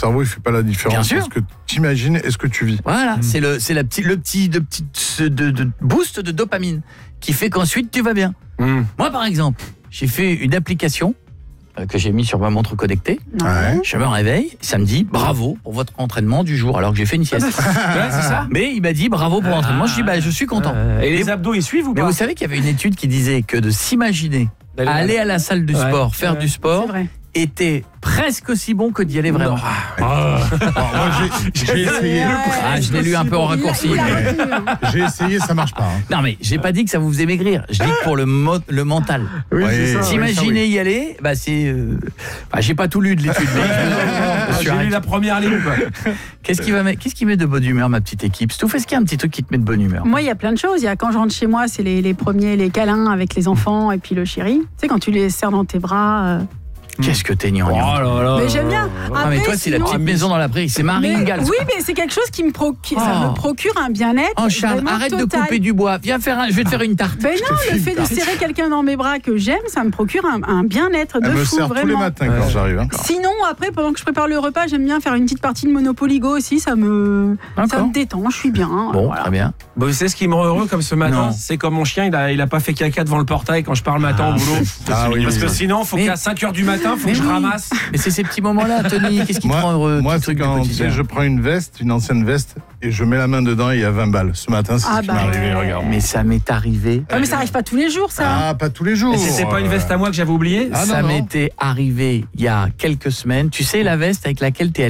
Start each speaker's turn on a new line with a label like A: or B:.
A: cerveau, il fait pas la différence.
B: Bien sûr.
A: Est-ce que tu imagines, est-ce que tu vis?
B: Voilà, c'est le petit boost de dopamine qui fait qu'ensuite tu vas bien. Moi, par exemple, j'ai fait une application que j'ai mis sur ma montre connectée.
A: Ouais.
B: Je me réveille, ça me dit bravo pour votre entraînement du jour, alors que j'ai fait une sieste.
C: Ouais, c'est ça.
B: Mais il m'a dit bravo pour l'entraînement. Je dis je suis content.
C: Et les abdos, ils suivent ou
B: Mais
C: pas?
B: vous savez qu'il y avait une étude qui disait que de s'imaginer aller à la salle du sport, faire du sport,
D: C'est vrai.
B: était presque aussi bon que d'y aller vraiment.
A: Moi, j'ai essayé.
B: Je l'ai lu un peu en raccourci.
A: J'ai essayé, ça marche pas. Hein.
B: Non mais j'ai pas dit que ça vous faisait maigrir, je dis que pour le mental.
A: Oui,
C: c'est ça.
B: S'imaginer y aller, c'est j'ai pas tout lu de l'étude. mais
C: J'ai lu la première ligne, quoi.
B: Qu'est-ce qui met de bonne humeur, ma petite équipe? Stouff, est-ce qu'il y a un petit truc qui te met de bonne humeur?
D: Moi, il y a plein de choses. Il y a quand je rentre chez moi, c'est les premiers, les câlins avec les enfants et puis le chéri. Tu sais, quand tu les serres dans tes bras.
B: Qu'est-ce que t'es gnangnan.
C: là là.
D: Mais j'aime bien.
B: Mais toi, c'est la
D: sinon-
B: petite maison dans la prairie, c'est Marie
D: Mais-
B: Ingalls.
D: oui, mais c'est quelque chose qui me procure, ça me procure un bien-être.
B: Oh Charles,
D: vraiment
B: arrête de
D: total.
B: couper du bois. Viens je vais te faire une tarte.
D: Ben non, le fait de serrer quelqu'un dans mes bras que j'aime, ça me procure un bien-être de
A: Elle me
D: fou,
A: sert
D: vraiment.
A: tous les matins quand j'arrive. Hein.
D: Sinon, après, pendant que je prépare le repas, j'aime bien faire une petite partie de Monopoly Go aussi. Ça me détend, je suis bien.
B: Bon,
D: voilà.
B: très bien.
C: Bon, vous savez ce qui me rend heureux comme ce matin?
B: Non.
C: C'est comme mon chien, il a pas fait caca devant le portail quand je pars le matin au boulot.
A: Ah oui,
C: Parce que
A: oui.
C: sinon, faut
B: Mais-
C: qu'à 5h du matin, faut
B: Mais
C: que je
B: oui.
C: ramasse.
B: Mais c'est ces petits moments-là, Tony. Qu'est-ce qui te rend heureux?
A: Moi,
B: petit
A: c'est
B: truc du
A: quand
B: quotidien.
A: je prends une veste, une ancienne veste, et je mets la main dedans et il y a 20 balles. Ce matin, c'est ce qui m'est arrivé, regarde.
B: Mais ça m'est arrivé.
D: Ouais, mais ça arrive pas tous les jours, ça.
A: Ah, pas tous les jours.
C: Et c'était pas une veste à moi que j'avais oubliée?
A: Ah,
B: ça
A: non, non.
B: m'était arrivé il y a quelques semaines. Tu sais, la veste avec laquelle t'es